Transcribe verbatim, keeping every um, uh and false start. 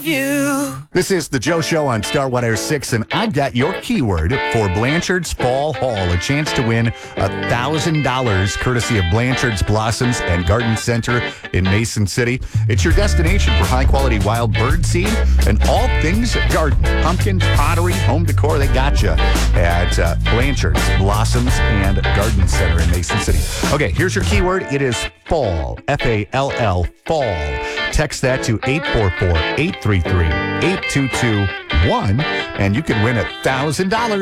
love you. This is the Joe Show on Star one oh six, and I've got your keyword for Blanchard's Fall Haul. A chance to win one thousand dollars courtesy of Blanchard's Blossoms and Garden Center in Mason City. It's your destination for high-quality wild bird seed and all things garden. Pumpkins, pottery, home decor, they got you at uh, Blanchard's Blossoms and Garden Center in Mason City. Okay, here's your keyword. It is fall. F A L L, fall. Text that to eight four four, eight three three, eight two two one, and you can win one thousand dollars.